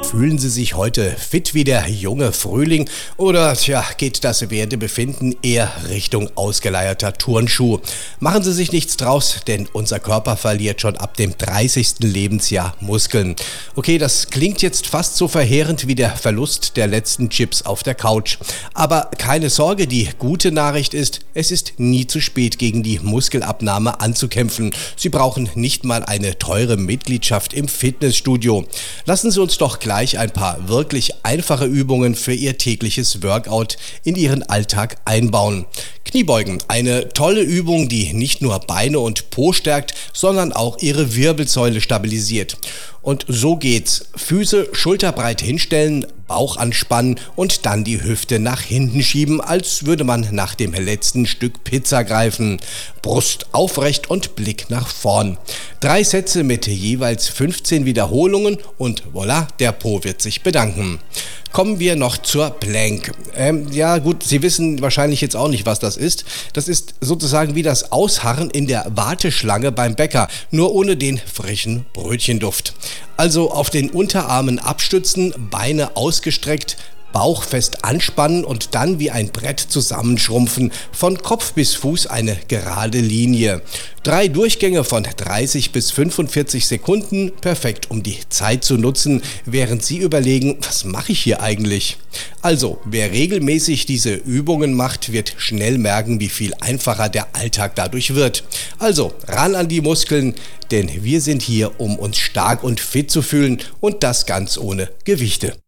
Fühlen Sie sich heute fit wie der junge Frühling oder geht das Wertebefinden eher Richtung ausgeleierter Turnschuh? Machen Sie sich nichts draus, denn unser Körper verliert schon ab dem 30. Lebensjahr Muskeln. Okay, das klingt jetzt fast so verheerend wie der Verlust der letzten Chips auf der Couch. Aber keine Sorge, die gute Nachricht ist, es ist nie zu spät, gegen die Muskelabnahme anzukämpfen. Sie brauchen nicht mal eine teure Mitgliedschaft im Fitnessstudio. Lassen Sie uns doch gleich ein paar wirklich einfache Übungen für Ihr tägliches Workout in Ihren Alltag einbauen. Kniebeugen, eine tolle Übung, die nicht nur Beine und Po stärkt, sondern auch Ihre Wirbelsäule stabilisiert. Und so geht's. Füße schulterbreit hinstellen, Bauch anspannen und dann die Hüfte nach hinten schieben, als würde man nach dem letzten Stück Pizza greifen. Brust aufrecht und Blick nach vorn. 3 Sätze mit jeweils 15 Wiederholungen und voilà, der Po wird sich bedanken. Kommen wir noch zur Plank. Sie wissen wahrscheinlich jetzt auch nicht, was das ist. Das ist sozusagen wie das Ausharren in der Warteschlange beim Bäcker, nur ohne den frischen Brötchenduft. Also auf den Unterarmen abstützen, Beine ausgestreckt, Bauch fest anspannen und dann wie ein Brett zusammenschrumpfen. Von Kopf bis Fuß eine gerade Linie. 3 Durchgänge von 30 bis 45 Sekunden, perfekt, um die Zeit zu nutzen, während Sie überlegen, was mache ich hier eigentlich? Also, wer regelmäßig diese Übungen macht, wird schnell merken, wie viel einfacher der Alltag dadurch wird. Also, ran an die Muskeln, denn wir sind hier, um uns stark und fit zu fühlen und das ganz ohne Gewichte.